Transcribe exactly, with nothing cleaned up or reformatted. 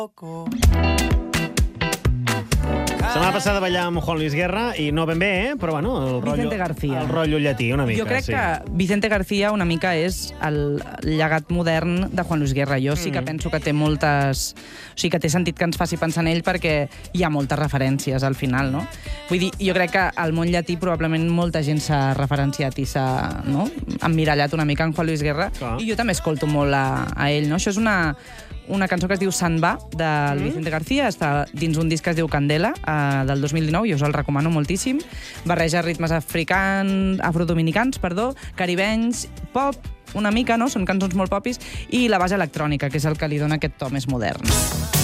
Setmana passada ballar amb Juan Luis Guerra i no ben bé, eh? Però bueno, el rotllo, Vicente García. el rotllo llatí, una mica. Jo crec sí. que Vicente García una mica és el llegat modern de Juan Luis Guerra. Jo sí que penso que té moltes... O sigui, que té sentit que ens faci pensar en ell perquè hi ha moltes referències al final, no? Vull dir, jo crec que al món llatí probablement molta gent s'ha referenciat i s'ha, no?, emmirallat una mica en Juan Luis Guerra. Clar. I jo també escolto molt a, a ell, no? Això és una... una cançó que es diu Se'n va, del mm. Vicente García, està dins un disc que es diu Candela, eh, del dos mil dinou, i us el recomano moltíssim. Barreja ritmes africans, afrodominicans, perdó, caribenys, pop, una mica, no? Són cançons molt popis, i la base electrònica, que és el que li dona aquest to més modern.